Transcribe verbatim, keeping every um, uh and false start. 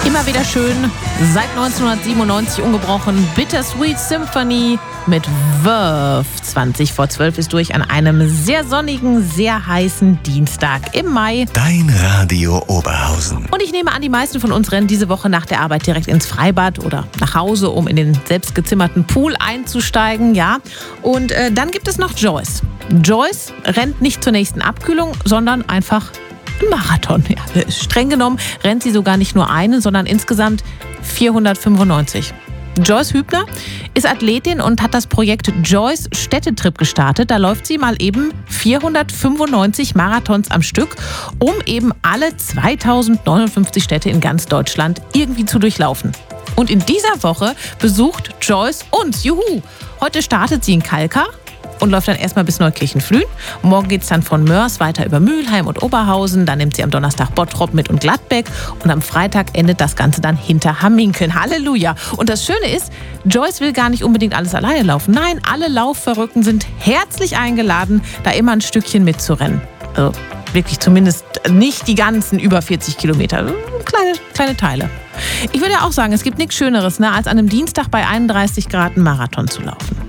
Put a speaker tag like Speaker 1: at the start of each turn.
Speaker 1: Immer wieder schön, seit neunzehnhundertsiebenundneunzig ungebrochen, Bittersweet Symphony mit Verve. zwanzig vor zwölf ist durch an einem sehr sonnigen, sehr heißen Dienstag im Mai.
Speaker 2: Dein Radio Oberhausen.
Speaker 1: Und ich nehme an, die meisten von uns rennen diese Woche nach der Arbeit direkt ins Freibad oder nach Hause, um in den selbstgezimmerten Pool einzusteigen, ja. Und äh, dann gibt es noch Joyce. Joyce rennt nicht zur nächsten Abkühlung, sondern einfach einen Marathon. Ja, streng genommen rennt sie sogar nicht nur einen, sondern insgesamt vierhundertfünfundneunzig. Joyce Hübner ist Athletin und hat das Projekt Joyce Städtetrip gestartet. Da läuft sie mal eben vierhundertfünfundneunzig Marathons am Stück, um eben alle zweitausendneunundfünfzig Städte in ganz Deutschland irgendwie zu durchlaufen. Und in dieser Woche besucht Joyce uns. Juhu! Heute startet sie in Kalkar und läuft dann erstmal bis Neukirchen-Flühen. Morgen geht es dann von Mörs weiter über Mülheim und Oberhausen. Dann nimmt sie am Donnerstag Bottrop mit und Gladbeck. Und am Freitag endet das Ganze dann hinter Hamminkeln. Halleluja! Und das Schöne ist, Joyce will gar nicht unbedingt alles alleine laufen. Nein, alle Laufverrückten sind herzlich eingeladen, da immer ein Stückchen mitzurennen. Also wirklich zumindest nicht die ganzen über vierzig Kilometer. Kleine, kleine Teile. Ich würde ja auch sagen, es gibt nichts Schöneres, ne, als an einem Dienstag bei einunddreißig Grad einen Marathon zu laufen.